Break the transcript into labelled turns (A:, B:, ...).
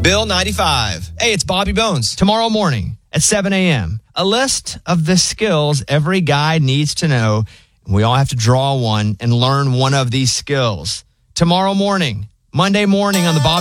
A: Bill 95. Hey, it's Bobby Bones.
B: Tomorrow morning at 7 a.m., a list of the skills every guy needs to know. We all have to draw one and learn one of these skills. Tomorrow morning, Monday morning on the Bobby